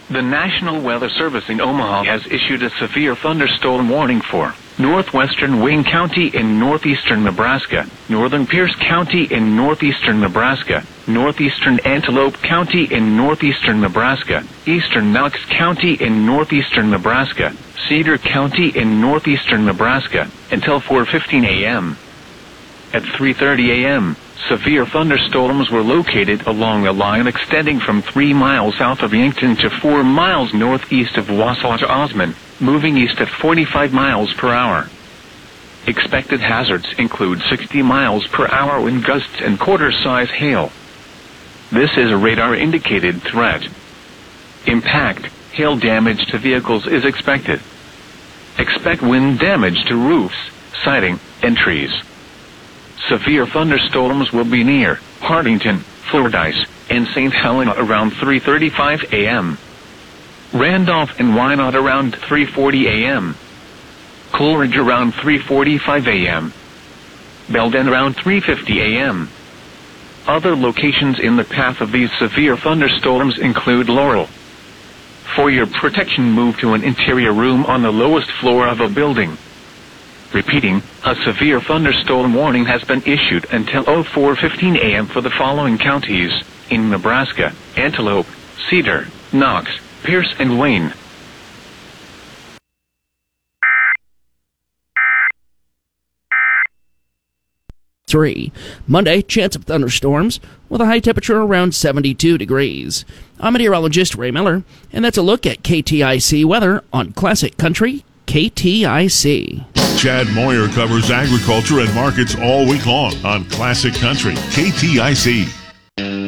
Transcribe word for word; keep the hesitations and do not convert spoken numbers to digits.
The National Weather Service in Omaha has issued a severe thunderstorm warning for northwestern Wayne County in northeastern Nebraska, northern Pierce County in northeastern Nebraska, northeastern Antelope County in northeastern Nebraska, eastern Knox County in northeastern Nebraska, Cedar County in northeastern Nebraska, until four fifteen a.m. At three thirty a.m., severe thunderstorms were located along a line extending from three miles south of Yankton to four miles northeast of Wausau to Osman, moving east at forty-five miles per hour. Expected hazards include sixty miles per hour wind gusts and quarter-size hail. This is a radar-indicated threat. Impact, hail damage to vehicles is expected. Expect wind damage to roofs, siding, and trees. Severe thunderstorms will be near Hartington, Fordyce, and Saint Helena around three thirty-five a.m. Randolph and Wynot around three forty a.m. Coleridge around three forty-five a.m. Belden around three fifty a.m. Other locations in the path of these severe thunderstorms include Laurel. For your protection, move to an interior room on the lowest floor of a building. Repeating, a severe thunderstorm warning has been issued until four fifteen a.m. for the following counties in Nebraska: Antelope, Cedar, Knox, Pierce, and Wayne. Three. Monday, chance of thunderstorms with a high temperature around seventy-two degrees. I'm meteorologist Ray Miller, and that's a look at K T I C weather on Classic Country K T I C. Chad Moyer covers agriculture and markets all week long on Classic Country K T I C.